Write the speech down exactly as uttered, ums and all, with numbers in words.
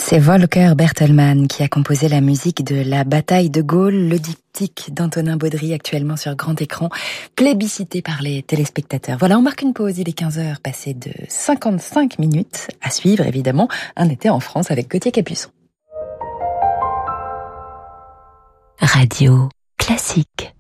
C'est Volker Bertelmann qui a composé la musique de La bataille de Gaulle, le diptyque d'Antonin Baudry, actuellement sur grand écran, plébiscité par les téléspectateurs. Voilà, on marque une pause, il est quinze heures, passé de cinquante-cinq minutes. À suivre, évidemment, Un été en France avec Gauthier Capuçon. Radio Classique.